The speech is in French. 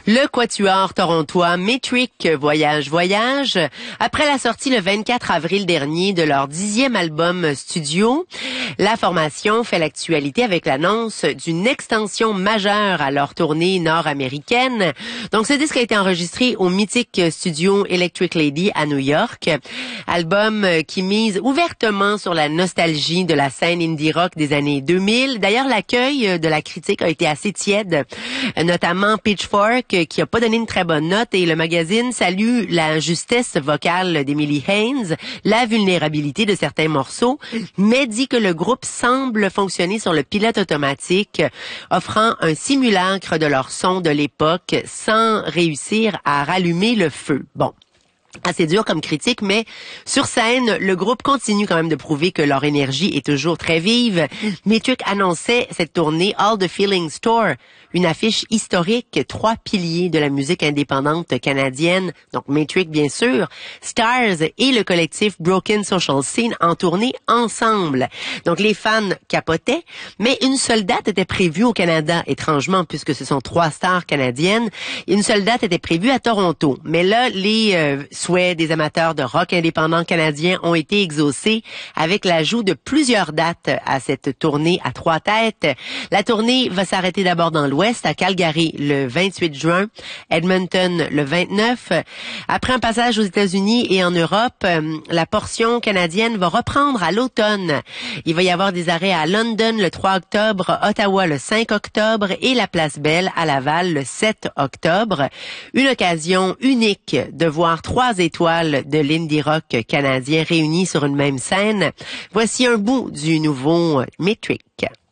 Le quatuor torontois Metric Voyage Voyage, après la sortie le 24 avril dernier de leur 10e album studio, la formation fait l'actualité avec l'annonce d'une extension majeure à leur tournée nord-américaine. Donc ce disque a été enregistré au mythique studio Electric Lady à New York. Album qui mise ouvertement sur la nostalgie de la scène indie rock des années 2000. D'ailleurs, l'accueil de la critique a été assez tiède, notamment Pitchfork qui a pas donné une très bonne note et le magazine salue la justesse vocale d'Emily Haynes, la vulnérabilité de certains morceaux, mais dit que le groupe semble fonctionner sur le pilote automatique, offrant un simulacre de leur son de l'époque sans réussir à rallumer le feu. Bon. Assez dur comme critique, mais sur scène, le groupe continue quand même de prouver que leur énergie est toujours très vive. Metric annonçait cette tournée All the Feelings Tour, une affiche historique, 3 piliers de la musique indépendante canadienne, donc Metric bien sûr, Stars et le collectif Broken Social Scene en tournée ensemble. Donc les fans capotaient, mais une seule date était prévue au Canada, étrangement, puisque ce sont 3 stars canadiennes. Une seule date était prévue à Toronto, mais là, les souhaits des amateurs de rock indépendant canadien ont été exaucés avec l'ajout de plusieurs dates à cette tournée à 3 têtes. La tournée va s'arrêter d'abord dans l'Ouest, à Calgary le 28 juin, Edmonton le 29. Après un passage aux États-Unis et en Europe, la portion canadienne va reprendre à l'automne. Il va y avoir des arrêts à London le 3 octobre, Ottawa le 5 octobre et la Place Belle à Laval le 7 octobre. Une occasion unique de voir 3 étoiles de l'indie rock canadien réunies sur une même scène. Voici un bout du nouveau Metric.